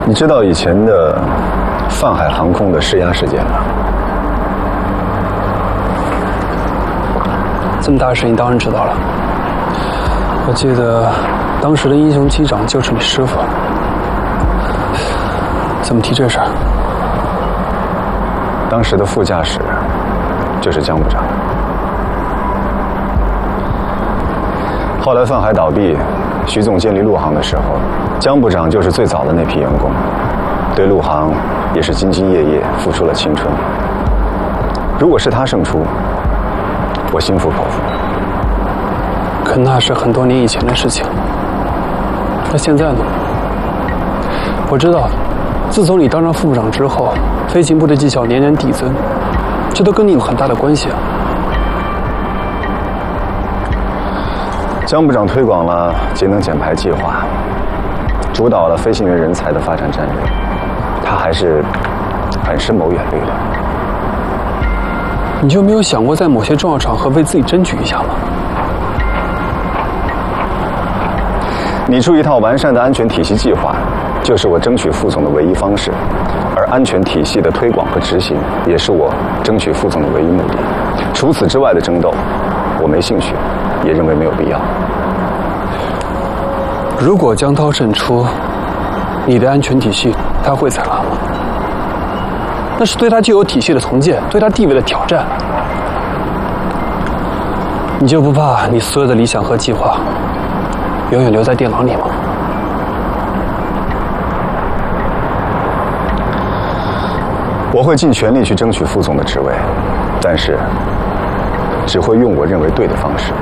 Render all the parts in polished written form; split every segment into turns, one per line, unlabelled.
你知道以前的泛海航空的施压事件吗？
这么大的事你当然知道了。我记得当时的英雄机长就是你师傅。怎么提这事儿？
当时的副驾驶就是江部长。后来泛海倒闭，徐总建立陆航的时候，江部长就是最早的那批员工，对陆航也是兢兢业业，付出了青春。如果是他胜出，我心服口服。
可那是很多年以前的事情。那现在呢？我知道，自从你当上副部长之后，飞行部的绩效年年递增，这都跟你有很大的关系啊。
江部长推广了节能减排计划，主导了飞行员人才的发展战略，他还是很深谋远虑的。
你就没有想过在某些重要场合为自己争取一下吗？
拟出一套完善的安全体系计划，就是我争取副总的唯一方式，而安全体系的推广和执行，也是我争取副总的唯一目的。除此之外的争斗，我没兴趣，也认为没有必要。
如果江涛胜出，你的安全体系他会采纳吗？那是对他既有体系的重建，对他地位的挑战。你就不怕你所有的理想和计划永远留在电脑里吗？
我会尽全力去争取副总的职位，但是只会用我认为对的方式。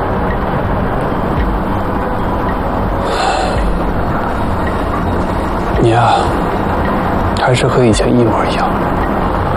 你啊，还是和以前一模一样。